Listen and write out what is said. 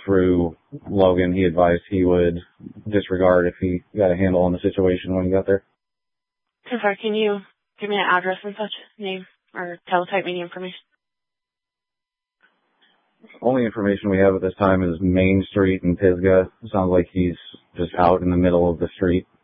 through Logan, he advised he would disregard if he got a handle on the situation when he got there. So sorry, can you give me an address and such, name, or teletype me information? Only information we have at this time is Main Street in Pisgah. Sounds like he's just out in the middle of the street.